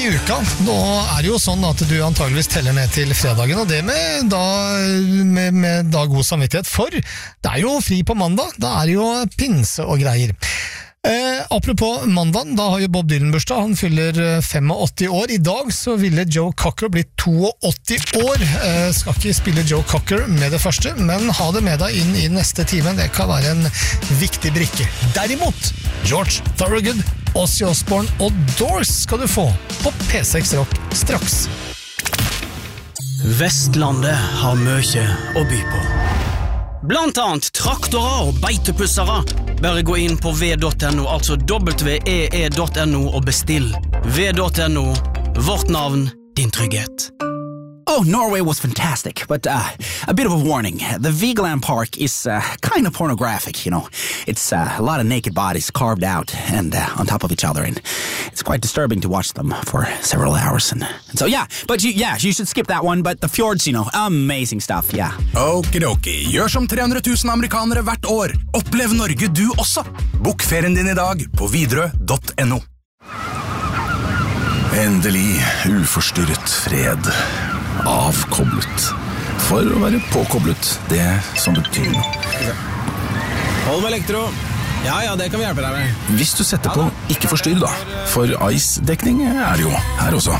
i uka. Nå det jo sånn at du antageligvis teller ned til fredagen, og det med god samvittighet, for det jo fri på mandag, da det jo pinse og greier. Apropos mandagen, da har jo Bob Dylan bursdag, han fyller 85 år. I dag så ville Joe Cocker blitt 82 år. Skal ikke spille Joe Cocker med det første, men ha det med deg inn i neste time. Det kan være en viktig brikke. Derimot, George Thorogood, Ozzy Osbourne og Doors skal du få på P6 Rock straks. Vestlandet har mye å by på. Blant annet traktorer og beitepussere. Bare gå inn på v.no, altså www.no og bestill. v.no, vårt navn, din trygghet. Oh, Norway was fantastic, but a bit of a warning. The Vigeland Park is kind of pornographic, you know. It's a lot of naked bodies carved out and on top of each other, and it's quite disturbing to watch them for several hours. And so, you should skip that one, but the fjords, you know, amazing stuff, yeah. Okidoki, gjør som 300 000 amerikanere hvert år. Opplev Norge du også. Bok ferien din i dag på Widerøe.no. Endelig uforstyrret fred. Avkoblet. For å være påkoblet, det som betyr noe. Hold med elektro. Ja, det kan vi hjelpe deg med. Hvis du setter på ikke forstyrr da, for ICE-dekning det jo her også.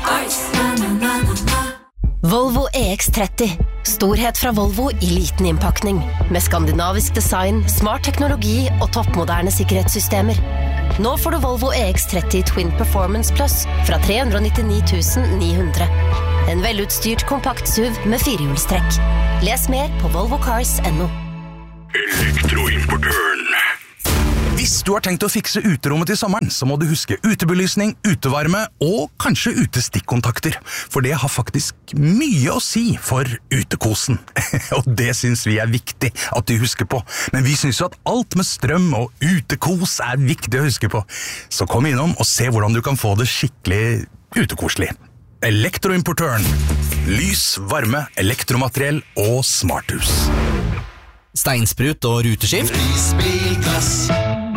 Volvo EX30. Storhet fra Volvo i liten innpakning. Med skandinavisk design, smart teknologi og toppmoderne sikkerhetssystemer. Nå får du Volvo EX30 Twin Performance Plus fra 399 900. En velutstyrt kompakt SUV med firehjulstrekk. Les mer på volvocars.no. Elektroimportøren. Hvis du har tenkt å fikse uterommet til sommeren, så må du huske utebelysning, utevarme og kanskje utestikkontakter. For det har faktisk mye å si for utekosen. Og det synes vi viktig at du husker på. Men vi synes jo at alt med strøm og utekos viktig å huske på. Så kom innom og se hvordan du kan få det skikkelig utekoselig. Elektroimportøren. Lys, varme, elektromateriell og smarthus. Steinsprut og ruteskift. Isbilgass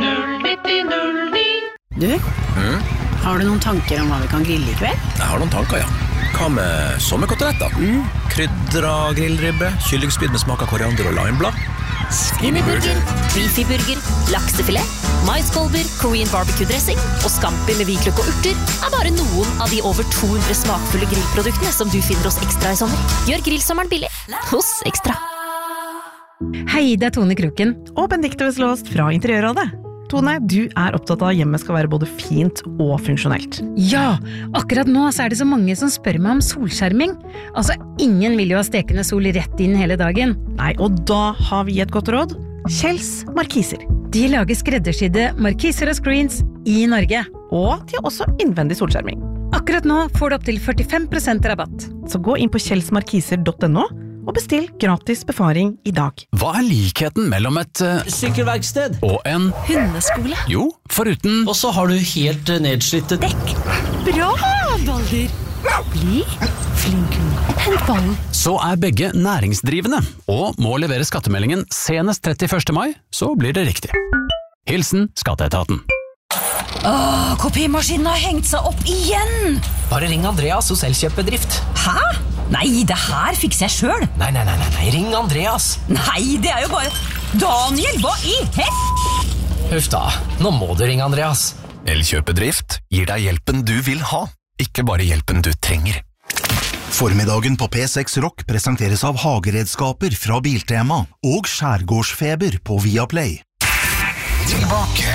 09009. Du, har du noen tanker om hva vi kan grille i kveld? Jeg har noen tanker, ja. Hva med sommerkoteletter? Krydra grillribbe, kyllingspyd med smak av koriander og limeblad. Skinnyburger, beefy-burger, laksefilet, maiskolber, Korean barbecue-dressing og scampi med hvitløk og urter bare noen av de over 200 smakfulle grillproduktene som du finner hos Ekstra i sommer. Gjør grillsommeren billig hos Ekstra. Hei, det Tone Kroken. Og Benedikte Veslåst fra Interiørrådet. Tone, du opptatt av at hjemmet skal være både fint og funksjonelt. Ja, akkurat nå så det så mange som spør meg om solskjerming. Altså, ingen vil jo ha stekende sol rett inn hele dagen. Nei, og da har vi et godt råd. Kjells Markiser. De lager skreddersydde markiser og screens i Norge. Og de har også innvendig solskjerming. Akkurat nå får du opp til 45% rabatt. Så gå inn på kjellsmarkiser.no og bestill gratis befaring i dag. Hva likheten mellom et sykkelverksted og en hundeskole? Jo, foruten. Og så har du helt nedslitte dekk. Bra, Balder! Bli flink. Hent ballen. Så begge næringsdrivende, og må levere skattemeldingen senest 31. mai, så blir det riktig. Hilsen Skatteetaten. Kopimaskinen har hengt seg opp igjen! Bare ring Andreas hos Elkjøpbedrift. Hæ? Nei, det her fikser jeg selv. Nei, ring Andreas. Nei, det jo bare... Daniel, hva i Huff da, nå må du ringe Andreas. Elkjøpbedrift gir deg hjelpen du vil ha, ikke bare hjelpen du trenger. Formiddagen på P6 Rock presenteres av hageredskaper fra Biltema og skjærgårdsfeber på Viaplay. Tilbake.